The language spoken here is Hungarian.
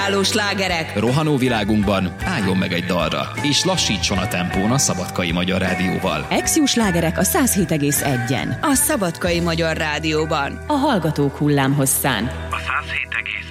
ugráló slágerek. Rohanó világunkban álljon meg egy dalra, és lassítson a tempón a Szabadkai Magyar Rádióval. Exiu slágerek a 107,1-en. A Szabadkai Magyar Rádióban. A hallgatók hullámhosszán. A 107,1.